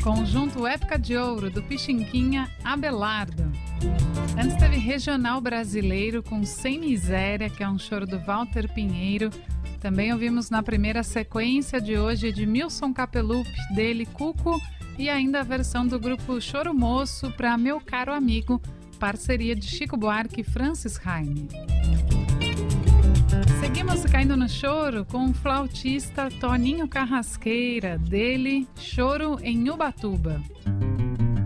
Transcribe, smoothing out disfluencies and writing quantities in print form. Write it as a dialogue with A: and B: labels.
A: Conjunto Época de Ouro, do Pixinquinha, Abelardo. Antes teve Regional Brasileiro com Sem Miséria, que é um choro do Walter Pinheiro. Também ouvimos na primeira sequência de hoje Edmilson Capelupi, dele Cuco, e ainda a versão do grupo Choro Moço para Meu Caro Amigo, parceria de Chico Buarque e Francis Raime. Seguimos caindo no choro com o flautista Toninho Carrasqueira, dele Choro em Ubatuba.